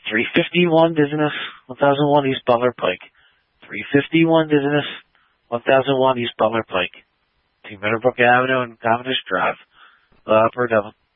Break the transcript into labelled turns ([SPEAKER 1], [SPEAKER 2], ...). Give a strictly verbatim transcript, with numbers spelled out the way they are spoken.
[SPEAKER 1] three fifty-one Dizziness, one thousand one East Butler Pike. three fifty-one Dizziness, one thousand one East Butler Pike. Two Meadowbrook Avenue and Cavendish Drive. Uh, per Devil.